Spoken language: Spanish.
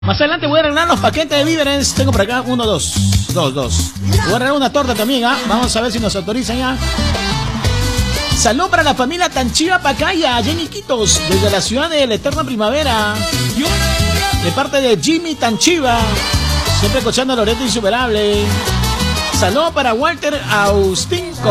Más adelante voy a arreglar los paquetes de víveres. Tengo por acá uno, dos. Voy a arreglar una torta también, ¿ah? Vamos a ver si nos autorizan ya. Salud para la familia Tanchiva Pacaya, Jenny Quitos, desde la ciudad de la eterna primavera. De parte de Jimmy Tanchiva, siempre escuchando a Loreto Insuperable. Salud para Walter Austinco,